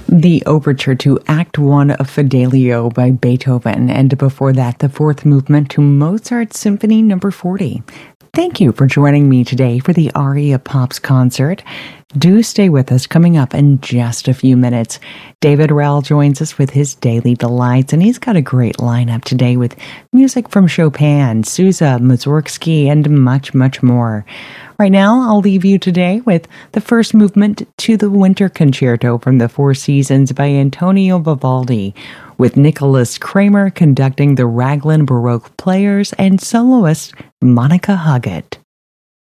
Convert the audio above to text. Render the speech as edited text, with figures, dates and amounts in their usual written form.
The overture to Act One of Fidelio by Beethoven, and before that, the fourth movement to Mozart's Symphony Number 40. Thank you for joining me today for the Aria Pops concert. Do stay with us. Coming up in just a few minutes, David Rell joins us with his Daily Delights, and he's got a great lineup today with music from Chopin, Sousa, Mussorgsky, and much, much more. Right now, I'll leave you today with the first movement to the Winter Concerto from the Four Seasons by Antonio Vivaldi, with Nicholas Kramer conducting the Raglan Baroque Players and soloist Monica Huggett.